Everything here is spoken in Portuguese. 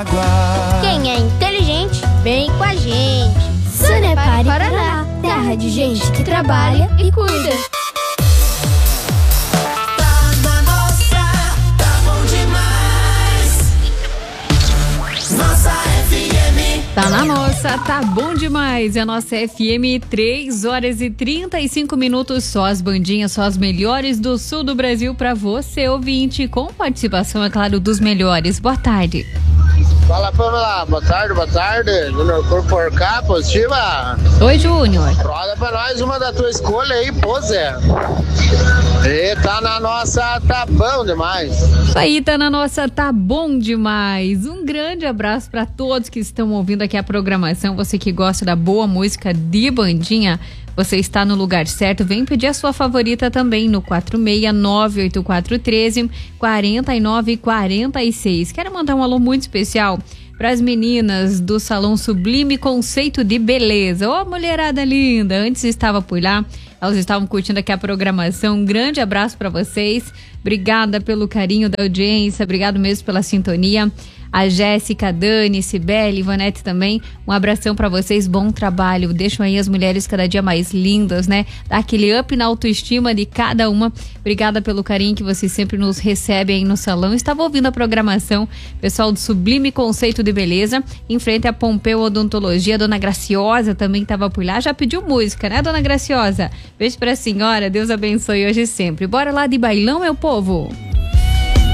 Quem é inteligente, vem com a gente. Sanepar Paraná, terra de gente que trabalha e cuida. Tá na nossa, tá bom demais. É a nossa FM, 3h35. Só as bandinhas, só as melhores do sul do Brasil pra você, ouvinte, com participação, é claro, dos melhores. Boa tarde. Fala, Pamela. Boa tarde. Júnior Corpo por cá, positiva? Oi, Júnior. Roda pra nós uma da tua escolha aí, pose. E tá na nossa, tá bom demais. Isso aí, tá na nossa, tá bom demais. Um grande abraço pra todos que estão ouvindo aqui a programação. Você que gosta da boa música de bandinha, você está no lugar certo. Vem pedir a sua favorita também no 46984134946. Quero mandar um alô muito especial para as meninas do Salão Sublime Conceito de Beleza. Ô, mulherada linda, antes estava por lá, elas estavam curtindo aqui a programação. Um grande abraço para vocês. Obrigada pelo carinho da audiência, obrigado mesmo pela sintonia. A Jéssica, a Dani, Cibele, Ivanete também, um abração pra vocês, bom trabalho, deixam aí as mulheres cada dia mais lindas, né? Dá aquele up na autoestima de cada uma. Obrigada pelo carinho que vocês sempre nos recebem aí no salão. Estava ouvindo a programação, pessoal do Sublime Conceito de Beleza, em frente à Pompeu Odontologia. A Dona Graciosa também estava por lá, já pediu música, né, Dona Graciosa? Beijo pra senhora, Deus abençoe hoje e sempre. Bora lá de bailão, meu povo!